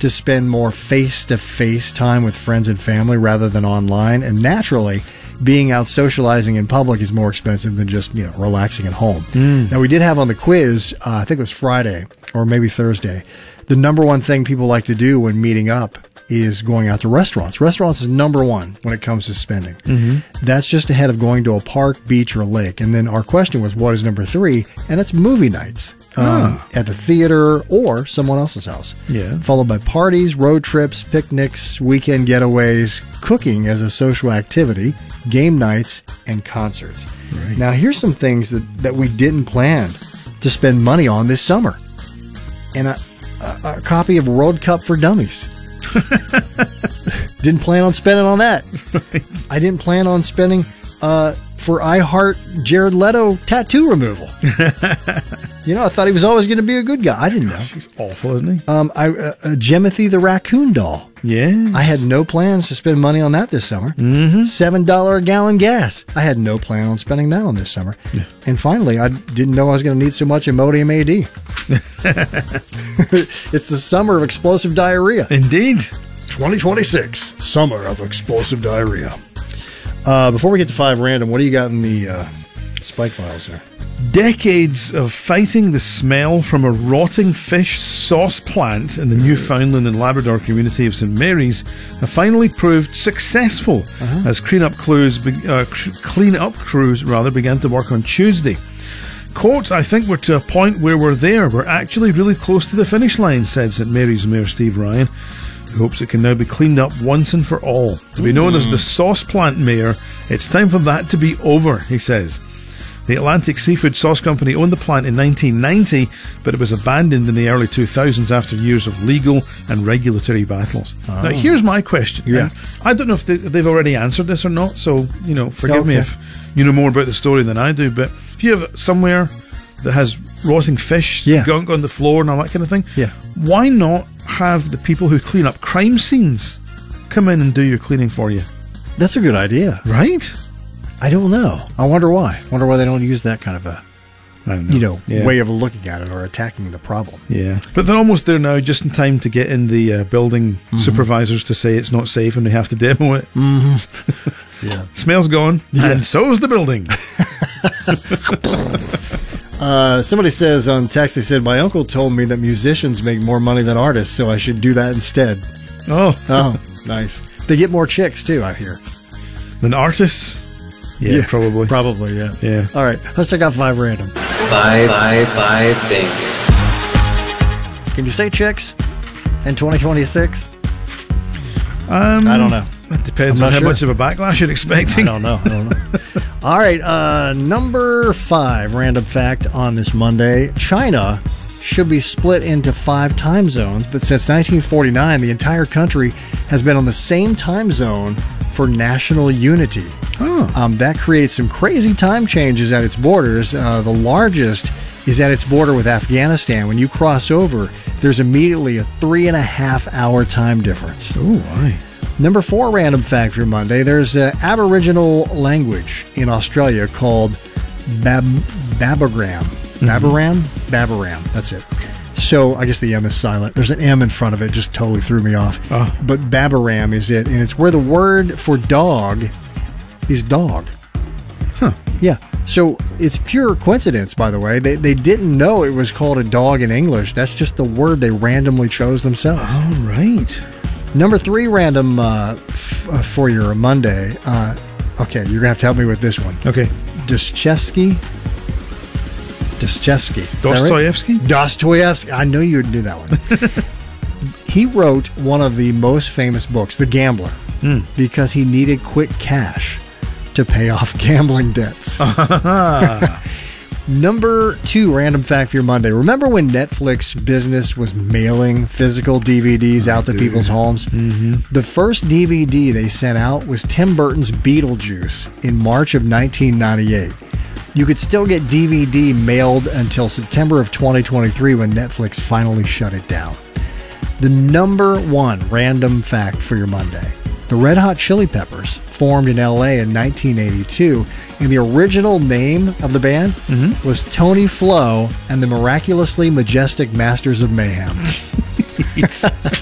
to spend more face-to-face time with friends and family rather than online. And naturally, being out socializing in public is more expensive than just, relaxing at home. Now, we did have on the quiz, I think it was Friday or maybe Thursday, the number one thing people like to do when meeting up is going out to restaurants. Restaurants is number one when it comes to spending. That's just ahead of going to a park, beach, or lake. And then our question was, what is number 3? And that's movie nights at the theater or someone else's house. Yeah. Followed by parties, road trips, picnics, weekend getaways, cooking as a social activity, game nights, and concerts. Right. Now, here's some things that we didn't plan to spend money on this summer. And a copy of World Cup for Dummies. Didn't plan on spending on that. Right. I didn't plan on spending for I Heart Jared Leto tattoo removal. I thought he was always going to be a good guy. I didn't know. He's awful, isn't he? Jimothy the raccoon doll. Yeah. I had no plans to spend money on that this summer. $7 a gallon gas. I had no plan on spending that on this summer. Yeah. And finally, I didn't know I was going to need so much Imodium AD. It's the summer of explosive diarrhea. Indeed. 2026, summer of explosive diarrhea. Before we get to 5 random, what do you got in the spike files there? Decades of fighting the smell from a rotting fish sauce plant in the Newfoundland and Labrador community of St. Mary's have finally proved successful as clean-up crews began to work on Tuesday. Quote, I think we're to a point where we're there. We're actually really close to the finish line, said St. Mary's Mayor Steve Ryan, who hopes it can now be cleaned up once and for all. To be known as the sauce plant mayor, it's time for that to be over, he says. The Atlantic Seafood Sauce Company owned the plant in 1990, but it was abandoned in the early 2000s after years of legal and regulatory battles. Now, here's my question. Yeah. I don't know if they've already answered this or not, so, forgive me if you know more about the story than I do, but if you have somewhere that has rotting fish, gunk on the floor and all that kind of thing, why not have the people who clean up crime scenes come in and do your cleaning for you? That's a good idea. Right? I don't know. I wonder why. I wonder why they don't use that kind of a way of looking at it or attacking the problem. Yeah. But they're almost there now, just in time to get in the building supervisors to say it's not safe and they have to demo it. Yeah. Smell's gone, and so is the building. Somebody says on text, they said, my uncle told me that musicians make more money than artists, so I should do that instead. Oh, nice. They get more chicks, too, I hear. Than artists? Yeah, probably. Probably, yeah. All right, let's check out 5 random. Five things. Can you say chicks in 2026? I don't know. That depends on how much of a backlash you're expecting. I don't know. All right, number 5 random fact on this Monday. China should be split into 5 time zones, but since 1949, the entire country has been on the same time zone for national unity. That creates some crazy time changes at its borders. The largest is at its border with Afghanistan. When you cross over, there's immediately a 3.5-hour time difference. Oh, why? Number 4 random fact for your Monday. There's an Aboriginal language in Australia called Babaram. Babaram. That's it. So I guess the M is silent. There's an M in front of it. Just totally threw me off. But Babaram is it. And it's where the word for dog is dog. Yeah. So it's pure coincidence, by the way. They didn't know it was called a dog in English. That's just the word they randomly chose themselves. All right. Number 3 random for your Monday. Okay, you're going to have to help me with this one. Okay. Dostoevsky. Dostoevsky? Right? Dostoevsky. I knew you would do that one. He wrote one of the most famous books, The Gambler, because he needed quick cash to pay off gambling debts. Number 2 random fact for your Monday. Remember when Netflix business was mailing physical DVDs out to people's homes? The first DVD they sent out was Tim Burton's Beetlejuice in March of 1998. You could still get DVD mailed until September of 2023 when Netflix finally shut it down. The number 1 random fact for your Monday. The Red Hot Chili Peppers formed in LA in 1982, and the original name of the band was Tony Flo and the Miraculously Majestic Masters of Mayhem.